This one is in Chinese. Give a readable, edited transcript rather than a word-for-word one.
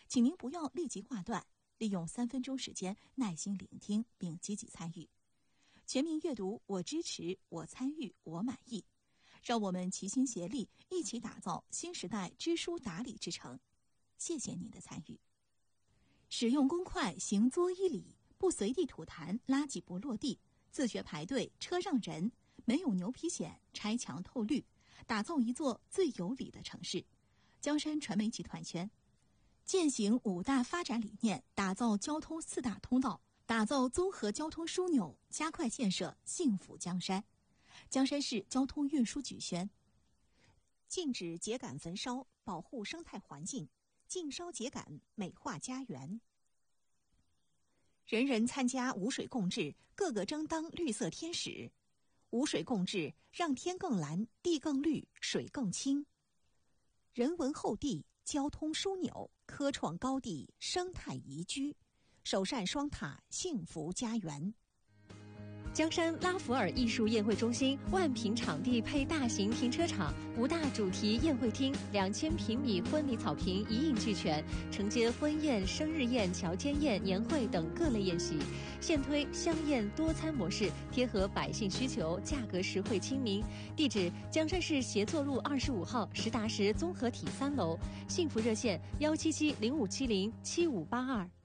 请您不要立即挂断，利用3分钟时间耐心聆听并积极参与。全民阅读，我支持，我参与，我满意。让我们齐心协力，一起打造新时代知书达理之城。谢谢您的参与。使用公筷，行作一礼，不随地吐痰，垃圾不落地，自觉排队，车让人，没有牛皮癣，拆墙透绿，打造一座最有礼的城市。江山传媒集团圈践行5大发展理念，打造交通4大通道，打造综合交通枢纽，加快建设幸福江山。江山市交通运输局宣： 禁止秸秆焚烧，保护生态环境，禁烧秸秆，美化家园。人人参加无水共治，个个争当绿色天使。无水共治，让天更蓝，地更绿，水更清。人文厚地，交通枢纽，科创高地，生态宜居，首善双塔，幸福家园。 江山拉弗尔艺术宴会中心万平场地配大型停车场，5大主题宴会厅，2000平米婚礼草坪一应俱全，承接婚宴、生日宴、乔间宴、年会等各类宴席。现推香宴多餐模式，贴合百姓需求，价格实惠亲民。地址：江山市协作路25号实达实综合体3楼。幸福热线：17705707582。